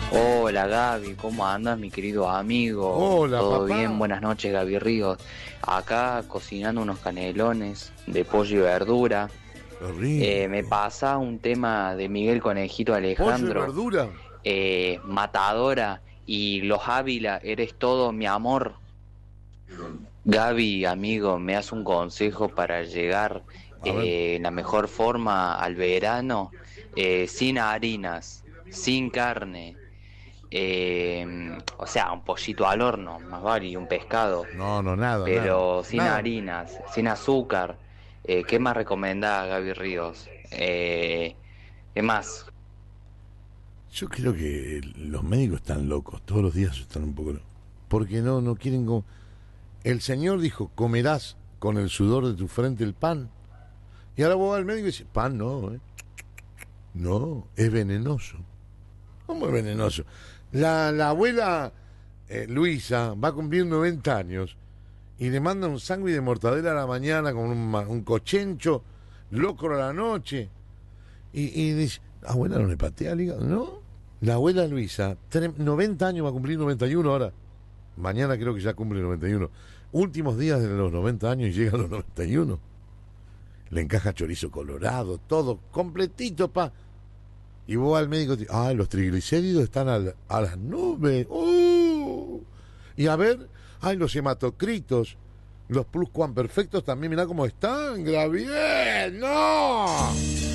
Hola Gaby, ¿cómo andas mi querido amigo? Hola, ¿Todo papá. bien? Buenas noches Gaby Ríos. Acá cocinando unos canelones de pollo y verdura. Qué Me rico. pasa un tema de Miguel Conejito Pollo y Alejandro, verdura. Matadora y Los Ávila, eres todo mi amor. Gaby, amigo, me das un consejo para llegar A ver. la mejor forma al verano, sin harinas, sin carne. O sea, un pollito al horno, más vale, y un pescado, No, no, nada, nada. pero sin Nada. harinas, sin azúcar. ¿Qué más recomendás, Gaby Ríos? ¿Qué más? Yo creo que los médicos están locos. Todos los días están un poco locos. Porque no quieren. El Señor dijo: comerás con el sudor de tu frente el pan. Y ahora vos vas al médico y dices: pan no, ¿eh? No, es venenoso. ¿Cómo es venenoso? La abuela Luisa va a cumplir 90 años y le manda un sándwich de mortadela a la mañana con un cochencho, locro a la noche. Y dice, abuela, ¿no le patea el hígado? No. La abuela Luisa, 90 años, va a cumplir 91 ahora. Mañana creo que ya cumple 91. Últimos días de los 90 años y llega a los 91. Le encaja chorizo colorado, todo completito, pa. Y vos al médico, los triglicéridos están a las nubes. Y a ver, los hematocritos, los pluscuamperfectos también, mirá cómo están, Gravier. ¡No!